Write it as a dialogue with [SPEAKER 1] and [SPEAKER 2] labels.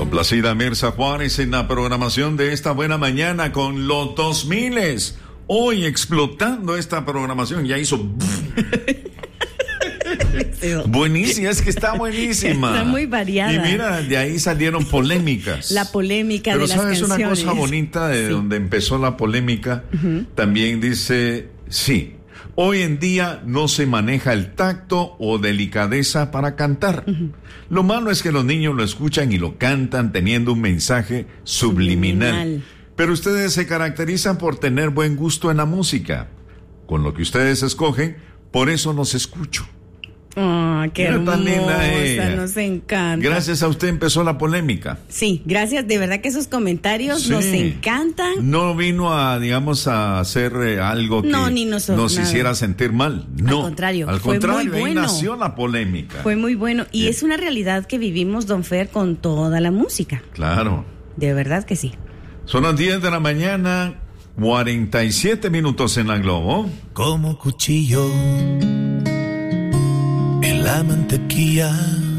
[SPEAKER 1] Complacida Mirza Juárez en la programación de esta buena mañana con los 2000. Hoy explotando esta programación, ya hizo... Buenísima, es que está buenísima.
[SPEAKER 2] Está muy variada.
[SPEAKER 1] Y mira, de ahí salieron polémicas.
[SPEAKER 2] La polémica de las canciones.
[SPEAKER 1] Pero ¿sabes una cosa bonita de donde empezó la polémica? También dice, sí, hoy en día no se maneja el tacto o delicadeza para cantar. Lo malo es que los niños lo escuchan y lo cantan teniendo un mensaje subliminal. Pero ustedes se caracterizan por tener buen gusto en la música. Con lo que ustedes escogen, por eso los escucho.
[SPEAKER 2] Qué hermosa, nos encanta.
[SPEAKER 1] Gracias a usted empezó la polémica.
[SPEAKER 2] Sí, gracias, de verdad que esos comentarios nos encantan.
[SPEAKER 1] No vino a, digamos, a hacer algo que nos hiciera sentir mal. No, al contrario,
[SPEAKER 2] muy bueno.
[SPEAKER 1] Ahí nació la polémica.
[SPEAKER 2] Fue muy bueno y es una realidad que vivimos, don Fer, con toda la música.
[SPEAKER 1] Claro.
[SPEAKER 2] De verdad que sí.
[SPEAKER 1] Son las 10 de la mañana, 47 minutos en la Globo.
[SPEAKER 3] Como cuchillo en la mantequilla